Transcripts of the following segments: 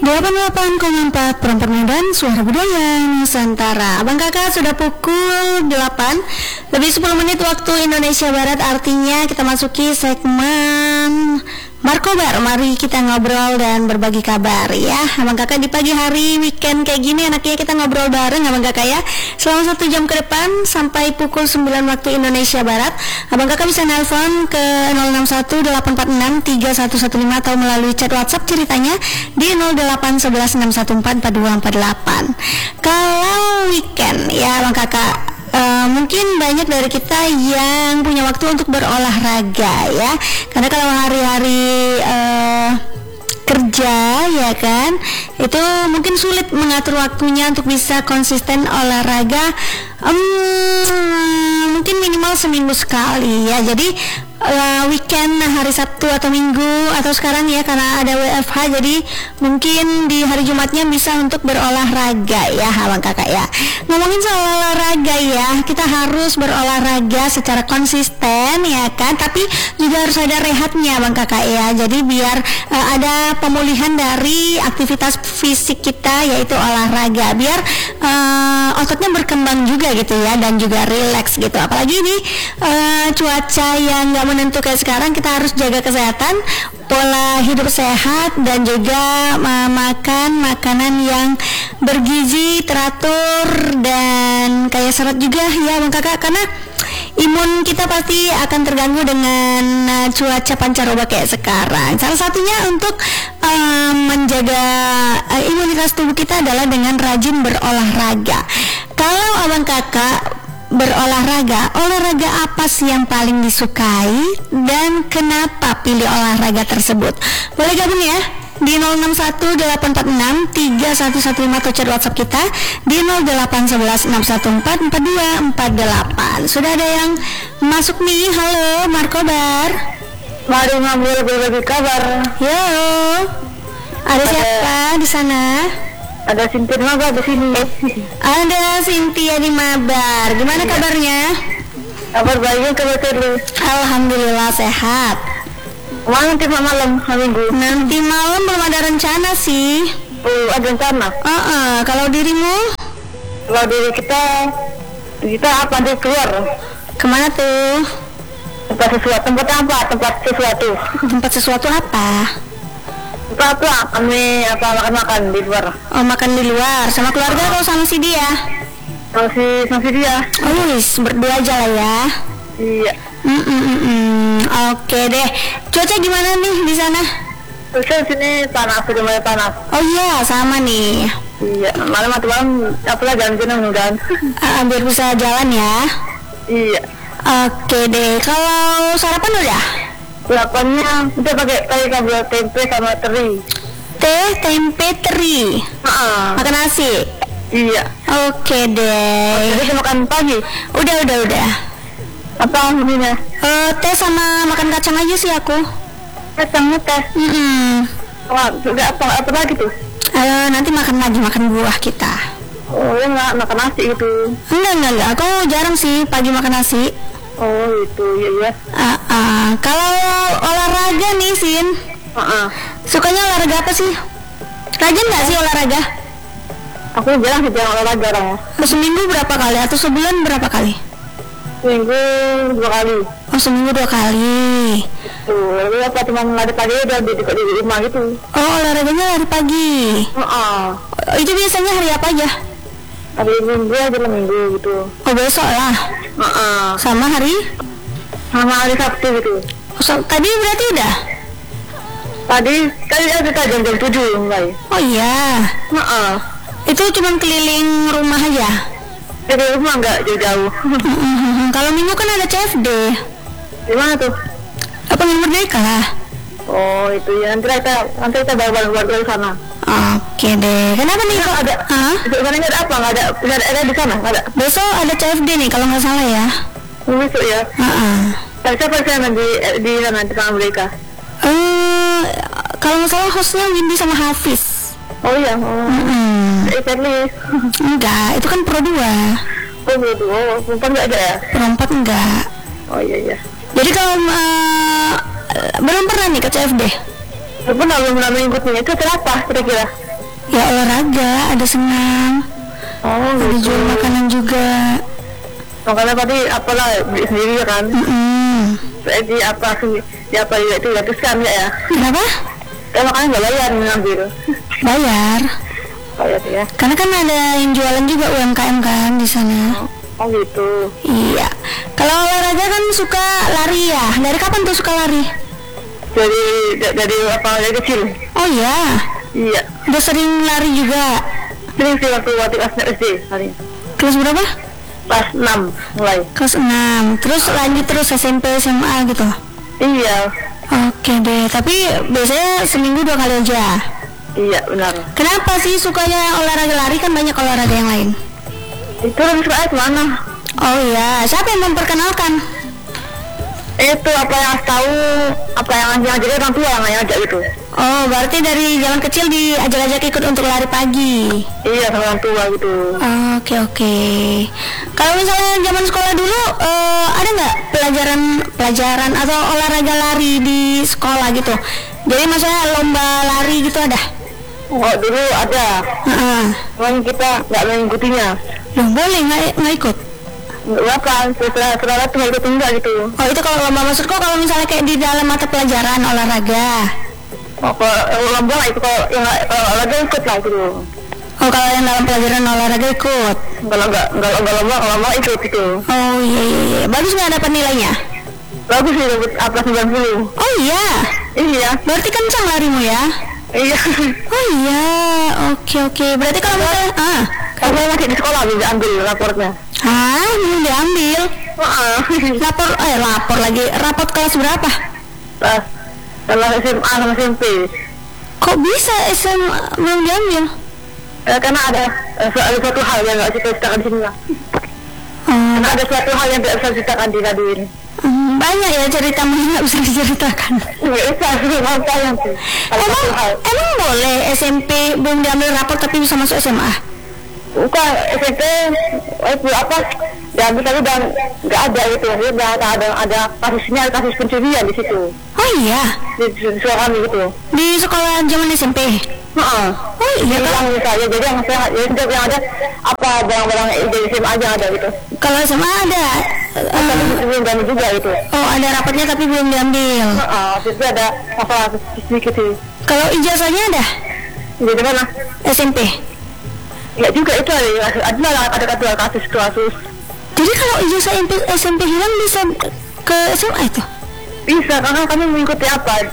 88,4 Perempat Medan, Suara Budaya Nusantara. Abang kakak, sudah pukul 8 lebih 10 menit waktu Indonesia Barat. Artinya kita masuki segmen Markobar. Mari kita ngobrol dan berbagi kabar ya. Abang kakak, di pagi hari weekend kayak gini enaknya kita ngobrol bareng abang kakak ya. Selama 1 jam ke depan sampai pukul 9 waktu Indonesia Barat. Abang kakak bisa nelpon ke 061-846-3115 atau melalui chat WhatsApp ceritanya di 081161144248. Kalau weekend ya abang kakak, mungkin banyak dari kita yang punya waktu untuk berolahraga ya. Karena kalau hari-hari kerja ya kan, itu mungkin sulit mengatur waktunya untuk bisa konsisten olahraga. Mungkin minimal seminggu sekali ya. Jadi weekend hari Sabtu atau Minggu atau sekarang ya karena ada WFH, jadi mungkin di hari Jumatnya bisa untuk berolahraga ya abang kakak ya. Ngomongin soal olahraga ya, kita harus berolahraga secara konsisten ya kan, tapi juga harus ada rehatnya abang kakak ya. Jadi biar ada pemulihan dari aktivitas fisik kita yaitu olahraga, biar ototnya berkembang juga gitu ya, dan juga rileks gitu. Apalagi ini cuaca yang nggak menentu kayak sekarang, kita harus jaga kesehatan, pola hidup sehat, dan juga makan makanan yang bergizi, teratur, dan kaya serat juga ya bang kakak, karena imun kita pasti akan terganggu dengan cuaca pancaroba kayak sekarang. Salah satunya untuk menjaga imunitas tubuh kita adalah dengan rajin berolahraga. Kalau abang kakak berolahraga, olahraga apa sih yang paling disukai dan kenapa pilih olahraga tersebut? Boleh gabung ya di 0618463115 atau chat WhatsApp kita di 081161144248. Sudah ada yang masuk nih. Halo Markobar. Mari ngobrol berbagi kabar. Yo. Ada siapa di sana? Ada Sintia di Mabar di sini. Ada Sintia di Mabar. Gimana kabarnya? Kabar baik, kabar terus. Alhamdulillah sehat. Nanti malam Minggu. Nanti malam belum ada rencana sih. Ada rencana. Kalau dirimu? Kalau diri kita apa nanti keluar? Kemana tuh? Tempat sesuatu. Tempat apa? Tempat sesuatu. Tempat sesuatu apa? Apa? Kami makan di luar. Oh, makan di luar sama keluarga atau sama si dia? Sama si dia. Oh, berdua aja lah ya. Iya. Oke deh. Cuaca gimana nih di sana? Cuaca sini panas, sudah mulai panas. Oh iya, sama nih. Iya, malam apalah jalan-jalan kan. Biar bisa jalan ya. Iya. Oke deh. Kalau sarapan udah? Sarapannya udah pakai kabel tempe sama teri. Teh, tempe, teri. Makan nasi. Iya. Oke deh. Jadi makan pagi. Udah. Apa minumnya? Teh sama makan kacang aja sih aku. Kacang teh. Wah, enggak apa lagi tuh? Nanti makan buah kita. Oh, ya enggak makan nasi gitu. Enggak. Aku jarang sih pagi makan nasi. Oh, itu iya. Kalau olahraga nih, Sin. Sukanya olahraga apa sih? Rajin nggak sih olahraga? Aku jarang olahraga orangnya. Seminggu berapa kali atau sebulan berapa kali? Seminggu 2 kali. Oh, seminggu 2 kali. Tuh, apa cuma lari pagi udah di rumah gitu. Oh, olahraganya lari pagi. Itu biasanya hari apa aja? Hari Minggu aja lah, Minggu gitu. Oh, besok lah. Sama hari Sabtu gitu. Tadi berarti udah? Tadi kita jam 7 mulai. Oh iya. Itu cuma keliling rumah aja? Dari rumah enggak jauh-jauh. Kalau Minggu kan ada CFD. Di mana tuh? Pengen Merdeka lah. Oh itu ya, nanti kita bawa ke sana. Oke deh. Kenapa nih kok ada? Di sana nggak ada apa? Nggak ada di sana? Nggak ada. Besok ada CFD nih kalau nggak salah ya. Besok ya. Siapa sana di sana di sana mereka? Kalau nggak salah hostnya Windy sama Hafiz. Oh iya. Enggak, itu kan Pro 2. Oh, perempuan nggak ada ya? Perempat enggak. Oh iya. Jadi kalau belum pernah nih ke CFD? Belum pernah mengikutnya. Itu kenapa kira-kira? Ya olahraga, ada senam, Oh ada gitu. jual makanan juga. Makanya tadi apalah beli sendiri kan. Di apa itu gratis kan ya? Kenapa? Makanya nggak bayar ngambil. Bayar. Bayar ya. Karena kan ada yang jualan juga UMKM kan di sana. Oh gitu. Iya. Kalau olahraga kan suka lari ya. Dari kapan tuh suka lari? Dari dari kecil. Oh iya. Iya. Udah sering lari juga. Sering sih waktu kelas SD hari. Kelas berapa? Kelas 6 mulai. Kelas 6. Terus lanjut terus SMP, SMA gitu. Iya. Oke deh. Tapi biasanya seminggu 2 kali aja. Iya benar. Kenapa sih sukanya olahraga lari, kan banyak olahraga yang lain? Itu lebih suka kemana? Oh iya. Siapa yang memperkenalkan? Itu apa yang tahu, apa yang ngajak orang tua yang ngajak gitu. Oh, berarti dari zaman kecil diajak-ajak ikut untuk lari pagi. Iya sama orang tua gitu. Oke oke. Kalau misalnya zaman sekolah dulu ada nggak pelajaran atau olahraga lari di sekolah gitu? Jadi maksudnya lomba lari gitu ada? Oh dulu ada. Cuman kita nggak mengikutinya. Loh, boleh nggak ikut? Nggak apa, setelah itu nggak ikut enggak gitu. Oh itu kalau lomba, maksudku kalau misalnya kayak di dalam mata pelajaran olahraga. Oh kalau lomba itu kalau olahraga ikut lah gitu. Oh kalau yang dalam pelajaran olahraga ikut. Kalau nggak lomba ikut gitu. Oh iya. Bagus nggak dapat nilainya? Bagus sih dapat apa 90. Oh iya. Iya. Berarti kencang larimu ya? Iya. Oh iya. Oke. Berarti kalau misalnya Kalau masih di sekolah bisa ambil raportnya. belum diambil. Lapor lagi. Rapot kelas berapa? Pas kelas SMA sama SMP. Kok bisa SMA belum diambil? Karena ada suatu hal yang nggak bisa ceritakan di sini lah. Karena ada suatu hal yang tidak bisa ceritakan di radio ini. Banyak ya cerita yang nggak bisa diceritakan. Nggak bisa, mau sayang sih. Emang boleh SMP belum diambil rapor tapi bisa masuk SMA? Bukan SMP apa diambil tapi dan nggak ada gitu. Dia ada kasus pencurian di situ. Oh iya. Di sekolah kami gitu. Di sekolah zaman SMP. Oh iya kan? Misalnya jadi yang ada apa barang-barang dari SMA aja ada gitu. Kalau SMA ada. Belum diambil juga gitu. Oh ada rapatnya tapi belum diambil. Jadi ada masalah sedikit sih. Kalau ijazahnya ada? Di mana? SMP. Ya juga itu ada kasus. Jadi kalau ijazah SMP hilang bisa ke SMA itu? Bisa karena kami mengikuti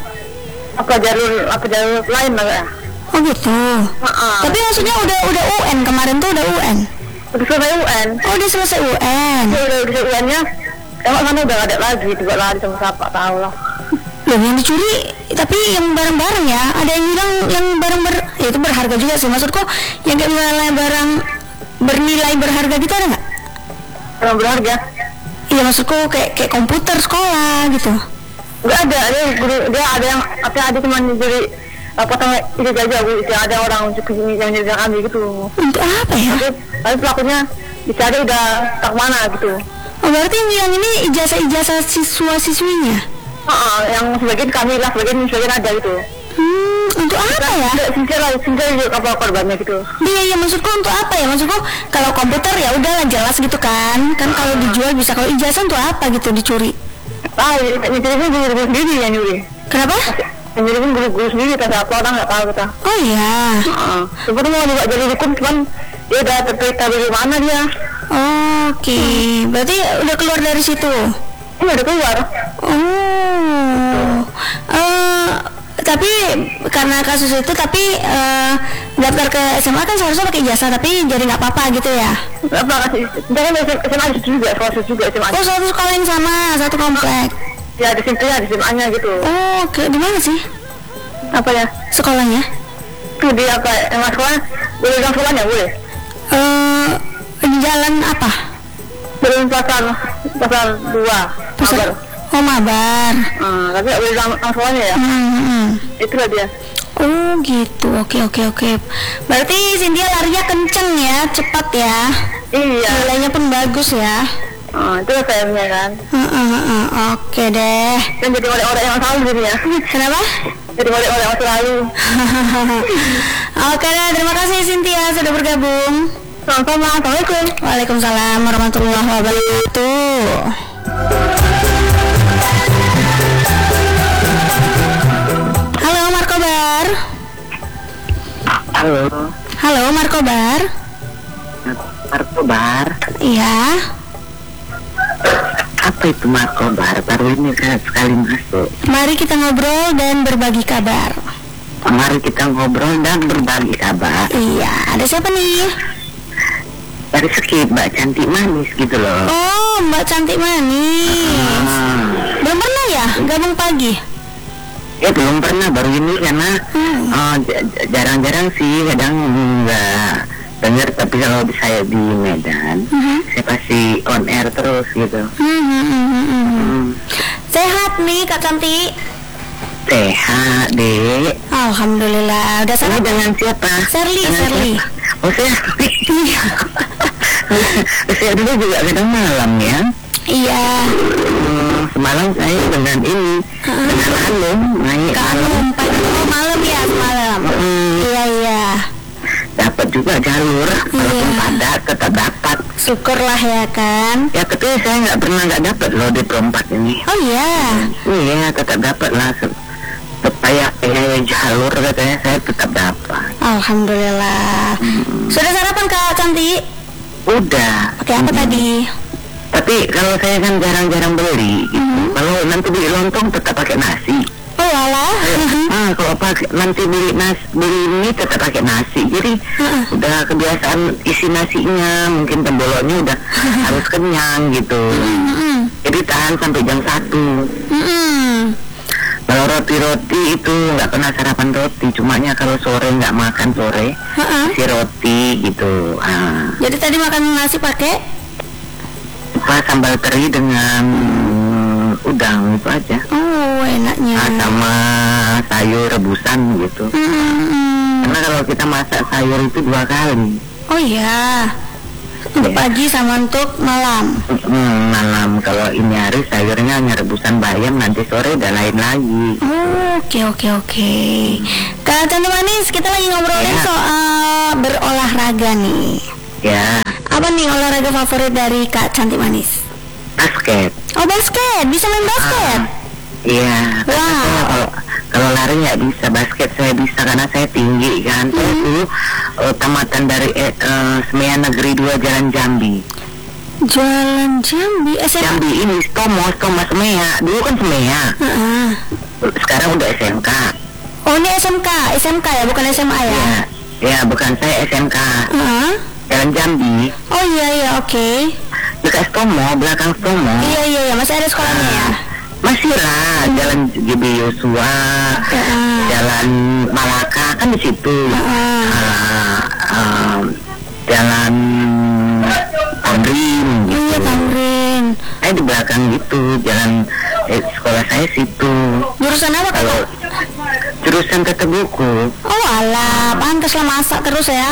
apa jalur lain lah ya. Oh gitu. Tapi maksudnya udah UN kemarin tuh udah UN. Udah selesai UN. Oh udah selesai UN. Udah UN-nya. Emang sana udah ada lagi juga lari sama siapa tahu lah. Loh yang dicuri tapi yang barang-barang ya, ada yang hilang yang barang ya itu berharga juga sih, maksudku yang kayak misalnya barang bernilai berharga gitu ada nggak? Barang berharga? Iya maksudku kayak komputer sekolah gitu. Nggak ada, dia ada yang ada cuma jadi potong itu aja bu, ada orang yang jadi kami gitu. Untuk apa ya? Tapi pelakunya dicari udah tak mana gitu. Oh berarti yang ini ijazah siswa-siswinya? Yang sebagian kami lah, sebagian ada gitu. Untuk apa ya? Sincere juga apa korbannya gitu. Iya maksudku untuk apa ya? Maksudku kalau komputer ya udahlah jelas gitu kan kalau dijual bisa. Kalau ijazah untuk apa gitu dicuri? Nyurinya guru sendiri yang nyuri. Kenapa? Yang nyuri kan guru sendiri, tapi apa orang nggak tahu kita. Oh iya. Sebenarnya mau juga jadi hukum cuman dia udah terperiksa dari mana dia. Oke. Berarti udah keluar dari situ. Iya udah keluar. Tapi karena kasus itu tapi daftar ke SMA kan seharusnya pakai ijazah tapi jadi nggak apa-apa gitu ya? Nggak apa sih. Jangan SMA juga, sekolah juga SMA. Oh satu sekolah yang sama, satu komplek. Ya di sini ya di SMA-nya gitu. Oh di mana sih? Apa ya? Sekolahnya? Tuh di apa? Yang sekolah boleh bilang sekolahnya boleh? Di jalan apa? Belum pasar 2. Pasar. Oh Mabar. Tapi nggak boleh bilang sekolahnya ya? Itulah dia. Oh gitu, oke. Berarti Cynthia larinya kenceng ya, cepat ya? Iya. Nilainya pun bagus ya? Itu sayangnya kan. Oke deh. Dan jadi orang yang salah jadi ya. Kenapa? Jadi oleh masa lalu. Oke deh, terima kasih Cynthia sudah bergabung. Sama-sama. Assalamualaikum. Waalaikumsalam warahmatullahi wabarakatuh. Halo Markobar. Halo, Halo Markobar. Markobar. Iya. Apa itu Markobar? Baru ini saya sekali masuk. Mari kita ngobrol dan berbagi kabar. Mari kita ngobrol dan berbagi kabar. Iya, ada siapa nih? Dari Skip, Mbak Cantik Manis gitu loh. Oh, Mbak Cantik Manis. Belum pernah ya gabung pagi? Ya belum pernah, baru ini karena jarang-jarang sih, kadang nggak dengar, tapi kalau saya di Medan, saya pasti on air terus gitu. Sehat nih Kak Cantik? Sehat, Dek. Alhamdulillah. Udah Ini sarapan? dengan siapa? Shirley, Dengan Shirley. siapa? Oh, Shirley. Saya dulu juga kadang malam ya. Iya. Semalam saya dengan ini, dengan Hanum, naik malam. Oh, malam ya, malam. Iya, iya. Dapat juga jalur, walaupun padat tetap dapat. Syukurlah ya kan. Ya tapi saya nggak dapat loh di perempat ini. Oh iya. Iya, tetap dapat lah. Supaya jalur katanya saya tetap dapat. Alhamdulillah. Sudah sarapan Kak Cantik? Udah. Pakai apa tadi? Tapi kalau saya kan jarang-jarang beli gitu. Kalau nanti beli lontong tetap pakai nasi. Oh alah. Kalau nanti beli mie tetap pakai nasi. Jadi udah kebiasaan isi nasinya, mungkin temboloknya udah harus kenyang gitu. Jadi tahan sampai jam 1. Kalau roti-roti itu nggak pernah sarapan roti, cumanya kalau sore nggak makan sore, isi roti gitu. Jadi tadi makan nasi pakai? Sambal teri dengan udang itu aja. Oh enaknya. Sama sayur rebusan gitu. Karena kalau kita masak sayur itu 2 kali. Oh iya. Untuk pagi sama untuk malam. Malam. Kalau ini hari sayurnya hanya rebusan bayam, nanti sore udah lain lagi. Oke. Kak Cantik Manis, kita lagi ngobrolin soal berolahraga nih. Ya. Apa nih olahraga favorit dari Kak Cantik Manis? Basket. Oh basket, bisa main basket? Iya. Wow. Kalau lari nggak bisa, basket saya bisa karena saya tinggi kan. Saya dulu tamatan dari Semea Negeri 2 Jalan Jambi. Jalan Jambi, SMA. Jambi ini Stomo Semea. Dulu kan Semea. Sekarang udah SMK. Oh ini SMK ya, bukan SMA ya? Ya bukan, saya SMK. Jalan Jambi. Oh iya, oke. Dekat Stomo, belakang Stomo. Iya, masih ada sekolahnya ya? Masih lah, Jalan GB Yosua, Jalan Malaka kan di situ. Jalan Tamrin gitu. Iya, Tamrin. Saya di belakang gitu, jalan sekolah saya situ. Jurusan apa Kalau Kak? jurusan tata buku. Oh alah, pantas lah masak terus ya.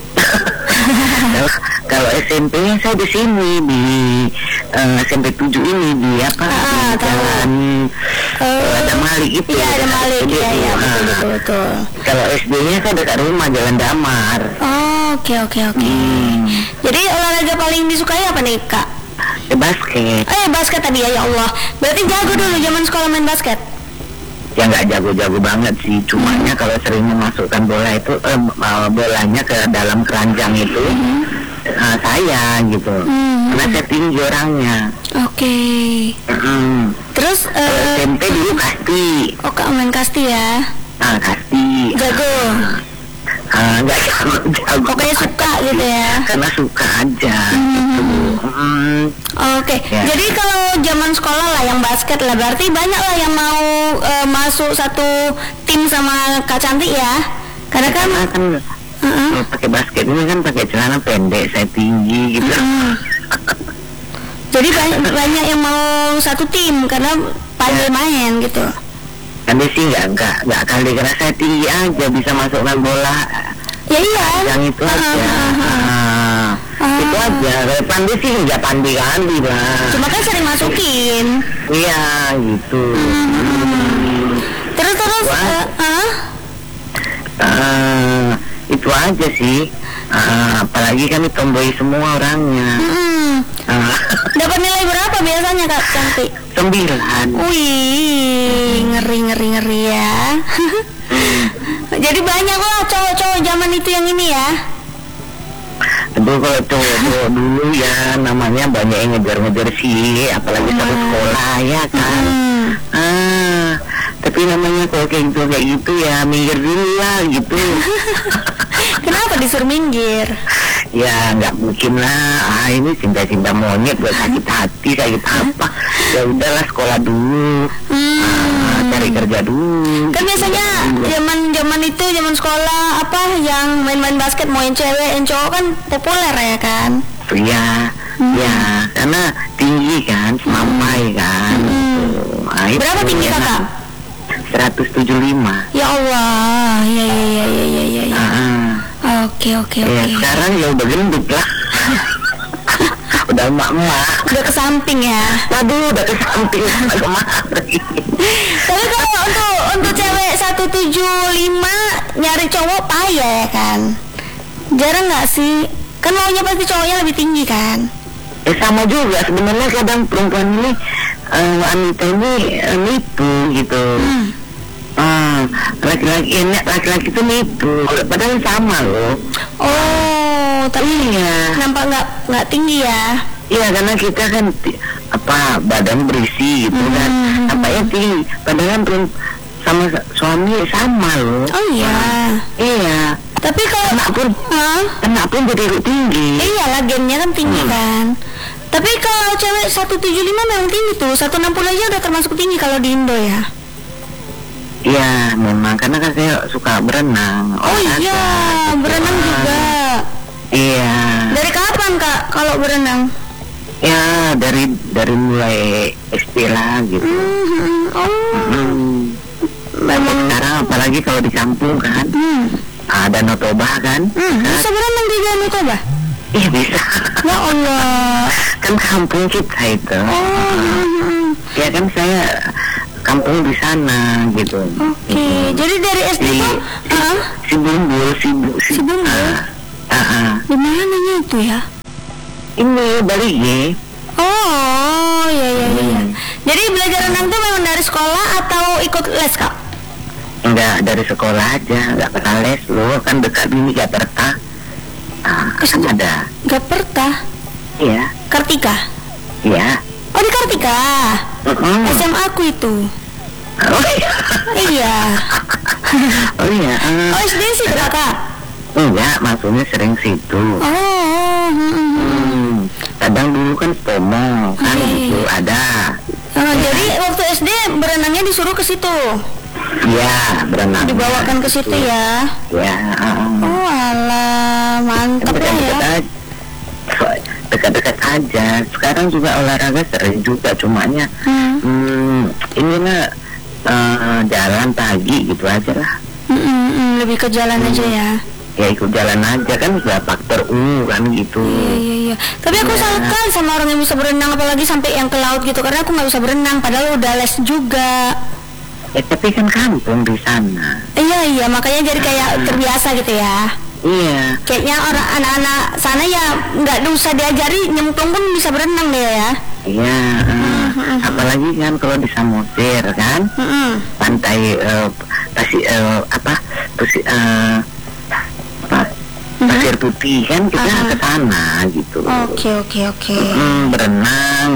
Kalau SMP-nya saya di sini di SMP 7 ini di di jalan ada Malik itu. Iya ada Malik, iya betul. Kalau SD-nya saya dekat rumah Jalan Damar. Oke. Jadi olahraga paling disukai apa nih Kak? Basket. Basket tadi ya Allah. Berarti jago dulu zaman sekolah main basket. Ya nggak jago-jago banget sih, cumanya kalau seringnya masukkan bola itu bolanya ke dalam keranjang itu saya gitu, karena saya tinggi orangnya. Oke. Terus SMP dulu kasti. Oh Kak main kasti ya? Kasti. Jago. Nggak jago. Pokoknya suka gitu ya? Karena suka aja. Gitu. Oke. Jadi kalau zaman sekolah lah yang basket lah, berarti banyak lah yang mau masuk satu tim sama Kak Cantik ya? Karena kan pakai basket ini kan pakai celana pendek, saya tinggi gitu. Jadi banyak yang mau satu tim karena pandai main gitu. Tapi sih nggak kali, karena saya tinggi aja bisa masukkan bola. Ya iya. Yang itu aja. Itu aja. Kalau pandai sih nggak pandai lah. Cuma kan sering masukin. Iya gitu. Terus terus itu aja sih. Apalagi kami tomboy semua orangnya. Dapat nilai berapa biasanya Kak Cantik? 9. Wih, ngeri ya. Jadi banyak lah cowok-cowok zaman itu yang ini ya. Aduh, kalau cowok dulu ya namanya banyak yang ngejar-ngejar sih, apalagi satu sekolah ya kan. Tapi namanya kalau kayak gitu ya minggir dulu lah gitu. Kenapa disuruh minggir? Ya nggak mungkin lah, ini cinta-cinta monyet buat sakit hati kayak gitu apa. Ya udahlah sekolah dulu, cari kerja dulu. Kan biasanya zaman itu zaman sekolah apa yang main-main basket mau yang cewek yang cowok kan populer ya kan? Iya, ya karena tinggi kan, semampai kan. Berapa tinggi Kakak? 175. Ya Allah, ya. Oke. Ya, sekarang ya udah gendut lah. Udah emak-emak. Udah ke samping ya. Waduh, udah ke samping. Tapi kalau untuk cewek 175 nyari cowok payah ya kan? Jarang nggak sih? Kan maunya pasti cowoknya lebih tinggi kan? Sama juga sebenarnya kadang perempuan ini wanita ini nipu gitu. Laki-laki itu nipu, padahal sama loh. Oh, tapi nampak nggak tinggi ya? Iya, karena kita kan badan berisi gitu kan, nampaknya tinggi, padahal sama suami sama loh. Oh iya. Iya. Tapi kalau kena pun jadi tinggi. Iyalah, gennya kan tinggi kan. Tapi kalau cewek 175 memang tinggi tuh, 160 aja udah termasuk tinggi kalau di Indo ya. Iya, memang karena kan saya suka berenang. Oh iya, berenang juga. Iya. Dari kapan Kak kalau berenang? Ya dari mulai SD lah gitu. Memang sekarang apalagi kalau di kampung kan, ada Danau Toba kan. Bisa berenang di Danau Toba? Iya bisa. Ya Allah. Kan kampung kita itu. Ya kan saya kampung di sana gitu. Oke. Jadi dari SD tuh si Bumbul. Di mananya itu ya? Ini Bali ya. Oh, iya. Jadi belajar renang tuh memang dari sekolah atau ikut les Kak? Enggak, dari sekolah aja, enggak pernah les loh, kan dekat ini Jakarta. Kan ada. Gaperta? Iya. Kartika? Iya. Oh, di Kartika? SMA aku itu. Oh iya. Iya. Oh iya. Oh, SD sih Kakak? Enggak, maksudnya sering situ. Kadang dulu kan STOMO kan gitu ada. Jadi waktu SD berenangnya disuruh ke situ. Iya, berenang. Dibawakan ke situ ya. Ya. Oh alah, mantap ya. Dekat-dekat aja. Sekarang juga olahraga sering juga, cumanya ini mah jalan pagi gitu aja lah. Lebih ke jalan aja ya. Ya ikut jalan aja kan, sudah faktor kan gitu. Iya. Tapi aku salut kan sama orang yang bisa berenang, apalagi sampai yang ke laut gitu, karena aku nggak bisa berenang padahal udah les juga. Tapi kan kampung di sana. Iya, makanya jadi kayak terbiasa gitu ya. Iya. Kayaknya orang anak-anak sana ya nggak usah diajari, nyemplung pun bisa berenang deh ya. Iya. Apalagi kan kalau di Samosir kan, pantai Pasir Putih kan kita ke sana gitu. Oke. Berenang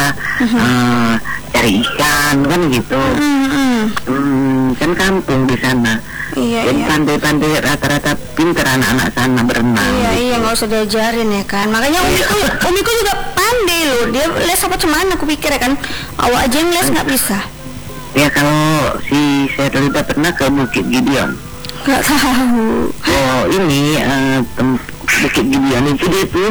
cari ikan kan gitu. Kan kampung di sana. Iya. Jadi pandai-pandai rata-rata pinter anak-anak sana berenang. Iya, nggak usah diajarin ya kan. Makanya umiku juga pandai loh. Dia les apa cuman aku pikir ya kan, awak aja yang les nggak bisa. Ya kalau si Serlida pernah ke Bukit Gideon. Nggak tahu. Oh ini Bukit Gideon itu dia tuh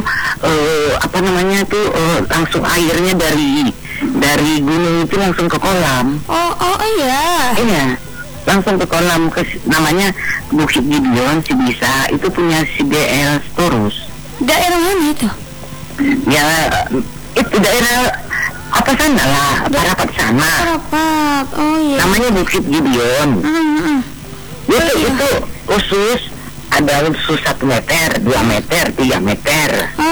langsung airnya dari gunung itu langsung ke kolam. Oh iya. Iya, langsung ke kolam, namanya Bukit Gideon Sibisa, itu punya CBL Storus. Daerah mana itu? Ya itu daerah ke sana lah, Parapat sana. Parapat. Oh iya. Namanya Bukit Gideon. Itu khusus, ada khusus 1 meter, 2 meter, 3 meter.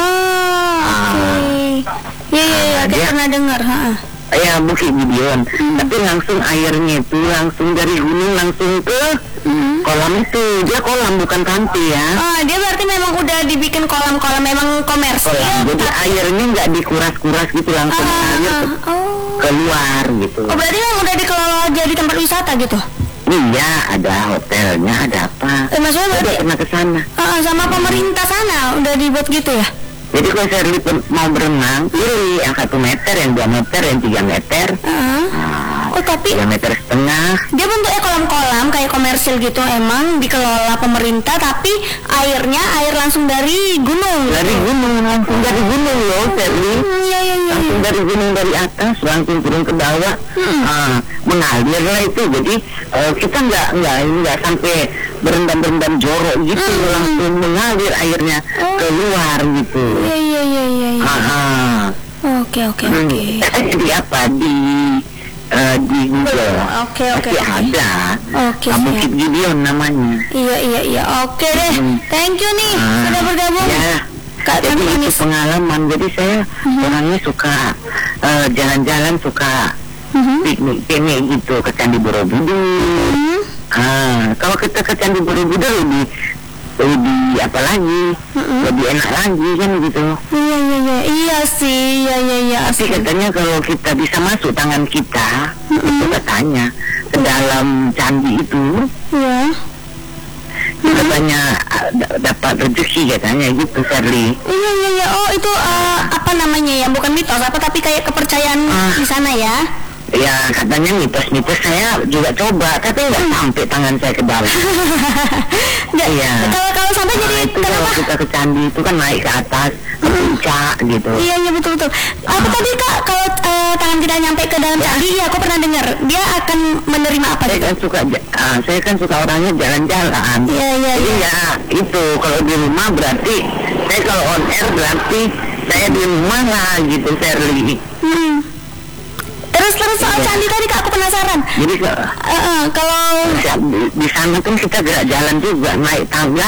Oke. Iya, kita pernah dengar. Ya, Bukit Gideon. Tapi langsung airnya itu langsung dari gunung langsung ke kolam itu. Dia kolam bukan pantai ya. Dia berarti memang udah dibikin kolam-kolam memang komersil. Jadi airnya nggak dikuras-kuras gitu, langsung air keluar gitu. Oh, berarti memang udah dikelola jadi tempat wisata gitu? Iya, ada hotelnya, ada apa. Maksudnya berarti pernah ke sana. Sama pemerintah sana udah dibuat gitu ya? Jadi kalau Sherly mau berenang, pilih yang 1 meter, yang 2 meter, yang 3 meter. Tapi 3,5 meter. Dia bentuknya kolam-kolam kayak komersil gitu, emang dikelola pemerintah, tapi airnya air langsung dari gunung. Langsung dari gunung loh, Sherly. Langsung dari gunung, dari atas, langsung turun ke bawah. Mengalir lah itu. Jadi kita nggak sampai berendam jorok gitu, langsung mengalir airnya keluar gitu. Iya. Oke. Jadi apa di Google? Oke. Ada. Bukit Gideon namanya. Iya. Oke deh. Thank you nih sudah bergabung. Ya. Jadi itu pengalaman. Jadi saya orangnya suka jalan-jalan, suka piknik gitu ke Candi Borobudur. Kalau kita ke Candi Borobudur lebih apa lagi, lebih enak lagi kan gitu. Iya sih. Tapi katanya kalau kita bisa masuk tangan kita, itu katanya ke dalam candi itu, katanya dapat rezeki katanya gitu, Sherly. Iya. Oh itu apa namanya ya? Bukan mitos apa, tapi kayak kepercayaan di sana ya? Ya katanya mitos-mitos, saya juga coba tapi nggak sampai tangan saya ke dalam. Iya. Kalau sampai jadi itu kenapa? Kalau kita ke candi itu kan naik ke atas, ke puncak gitu. Iya betul. Apa tadi Kak, kalau tangan kita nyampe ke dalam candi, ya aku pernah dengar dia akan menerima apa? Saya kan suka orangnya jalan-jalan. Iya. Jadi ya itu kalau di rumah berarti saya kalau on air berarti saya di rumah lah gitu, Sherly. Terus soal candi tadi Kak, aku penasaran. Jadi kalau di sana kan kita gerak jalan juga, naik tangga.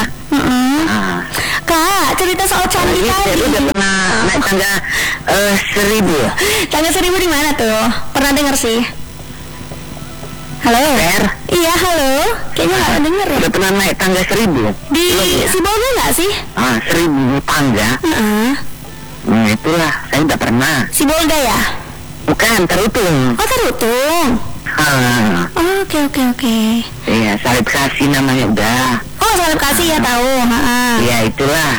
Kak, cerita soal candi tadi. Saya udah pernah naik tangga 1000. Tangga 1000 di mana tuh? Pernah dengar sih. Halo. Iya, halo. Kayaknya nggak dengar ya. Udah pernah naik tangga 1000. Di Sibolga nggak sih? 1000 tangga. Itulah, saya udah pernah. Sibolga ya? Bukan, Tarutung. Oh, Tarutung. Oke. Iya, Salib Kasih namanya udah. Oh, Salib Kasih ya tahu. Iya, itulah.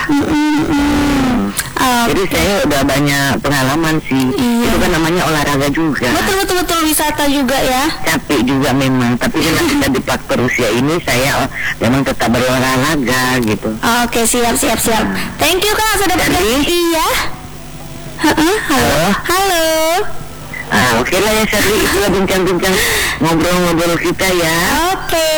Jadi saya udah banyak pengalaman sih. Itu kan namanya olahraga juga. Betul wisata juga ya. Capek juga memang. Tapi karena kita di faktor usia ini, saya memang tetap berolahraga gitu. Oke, siap. Thank you Kak sudah bergabung. Iya. Halo. Oke lah ya Sherly, itulah bincang-bincang ngobrol-ngobrol kita ya. Oke.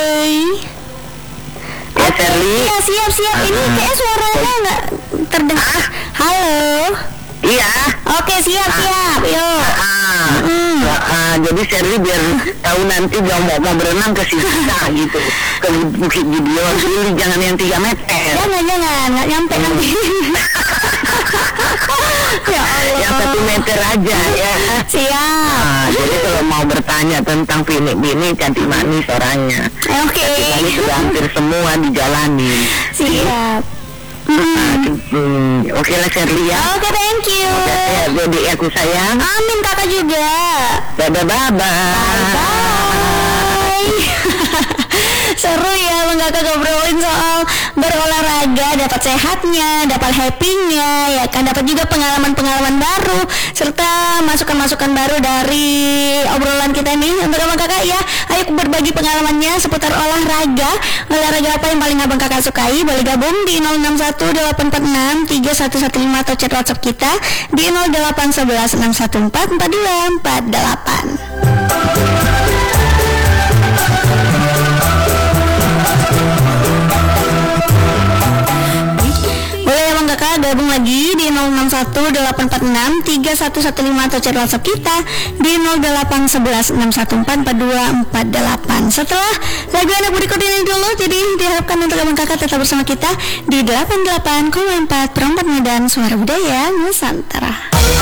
Ya Sherly. Iya siap. Ini kayak suaranya nggak terdengar. Halo. Iya. Oke siap. Yuk. Jadi Sherly biar tahu nanti mau berenang ke sini gitu, ke Bukit Gideon. Jangan yang 3 meter. Jangan, nggak nyampe nanti. Ya Allah. Yang 1 meter aja ya. Siap. Jadi kalau mau bertanya tentang Bini cantik manis orangnya. Oke. Ini sudah hampir semua dijalani. Siap. Oke lah Sherly ya. Oke, thank you. Jadi aku sayang. Amin, Kakak juga. Dadah, bye. Seru ya Bang Kakak ngobrolin soal berolahraga, dapat sehatnya, dapat happy-nya, ya kan, dapat juga pengalaman-pengalaman baru serta masukan-masukan baru dari obrolan kita ini untuk Abang Kakak ya. Ayo berbagi pengalamannya seputar olahraga apa yang paling Abang Kakak sukai. Boleh gabung di 0618463115 atau chat WhatsApp kita di 0811644248. Kakak bergabung lagi di 0618463115 atau chat WhatsApp kita di 081161444248. Setelah lagu anak berikut ini dulu, jadi diharapkan untuk abang kakak tetap bersama kita di 88,4 Perempat Medan, Suara Budaya Nusantara.